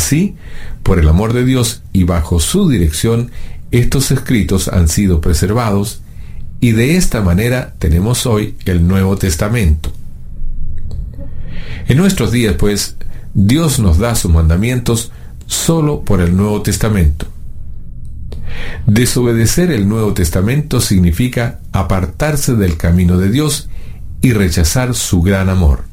Así, por el amor de Dios y bajo su dirección, estos escritos han sido preservados, y de esta manera tenemos hoy el Nuevo Testamento. En nuestros días, pues, Dios nos da sus mandamientos solo por el Nuevo Testamento. Desobedecer el Nuevo Testamento significa apartarse del camino de Dios y rechazar su gran amor.